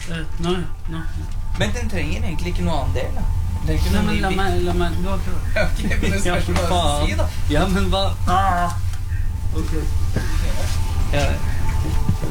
Nå. Men den trenger egentlig ikke noe annen del, da. La meg, du har prøvd. Ok, men det skal du bare si, da. Ja, men hva? Ok. Ja,